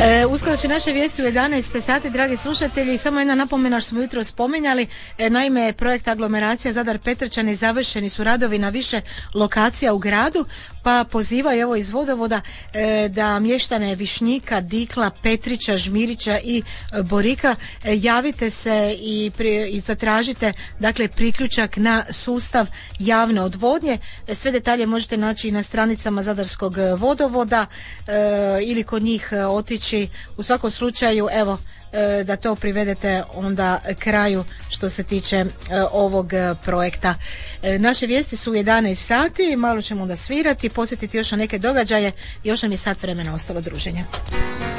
Uskoro će naše vijesti u 11 sati, dragi slušatelji. Samo jedna napomena što smo jutro spominjali. Naime, projekt aglomeracija Zadar-Petrčani završeni su radovi na više lokacija u gradu, pa pozivaju evo iz vodovoda da mještane Višnjika, Dikla, Petrića, Žmirića i Borika javite se i zatražite dakle priključak na sustav javne odvodnje. Sve detalje možete naći na stranicama Zadarskog vodovoda ili kod njih otići. U svakom slučaju evo da to privedete onda kraju što se tiče ovog projekta. Naše vijesti su u 11 sati, malo ćemo onda svirati, posjetiti još na neke događaje, još nam je sat vremena ostalo druženja.